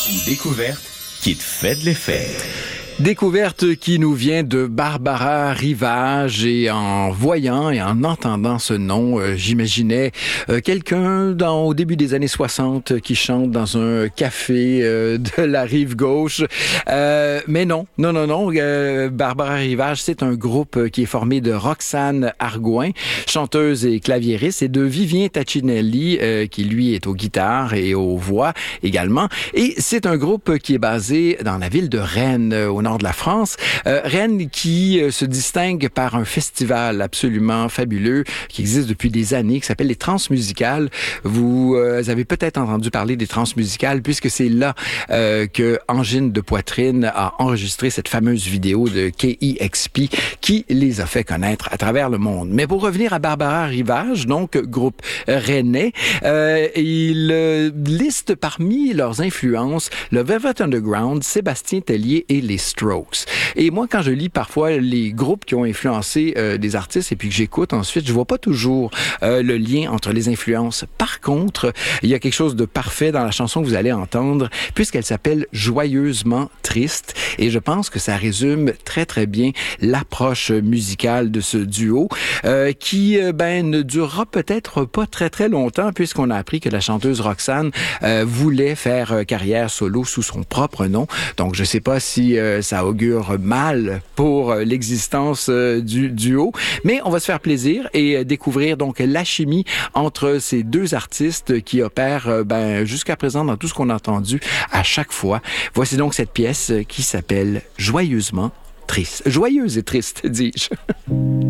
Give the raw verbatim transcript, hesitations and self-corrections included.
Une découverte qui te fait de l'effet. Découverte qui nous vient de Barbara Rivage, et en voyant et en entendant ce nom, euh, j'imaginais euh, quelqu'un dans au début des années soixante qui chante dans un café euh, de la rive gauche. Euh, mais non, non, non, non. Euh, Barbara Rivage, c'est un groupe qui est formé de Roxane Argouin, chanteuse et claviériste, et de Vivien Tacinelli, euh, qui lui est aux guitares et aux voix également. Et c'est un groupe qui est basé dans la ville de Rennes, au nord de la France. Euh, Rennes qui euh, se distingue par un festival absolument fabuleux qui existe depuis des années, qui s'appelle les Transmusicales. Vous euh, avez peut-être entendu parler des Transmusicales puisque c'est là euh, que Angine de Poitrine a enregistré cette fameuse vidéo de K E X P qui les a fait connaître à travers le monde. Mais pour revenir à Barbara Rivage, donc groupe rennais, euh, il euh, liste parmi leurs influences le Velvet Underground, Sébastien Tellier et les Strokes. Et moi, quand je lis parfois les groupes qui ont influencé euh, des artistes et puis que j'écoute ensuite, je vois pas toujours euh, le lien entre les influences. Par contre, il y a quelque chose de parfait dans la chanson que vous allez entendre, puisqu'elle s'appelle Joyeusement Triste. Et je pense que ça résume très, très bien l'approche musicale de ce duo, euh, qui euh, ben ne durera peut-être pas très, très longtemps, puisqu'on a appris que la chanteuse Roxane euh, voulait faire euh, carrière solo sous son propre nom. Donc, je sais pas si euh, ça augure mal pour euh, l'existence euh, du duo, mais on va se faire plaisir et euh, découvrir donc la chimie entre ces deux artistes qui opèrent euh, ben, jusqu'à présent dans tout ce qu'on a entendu à chaque fois. Voici donc cette pièce qui s'appelle Joyeusement Triste. Joyeuse et triste, dis-je.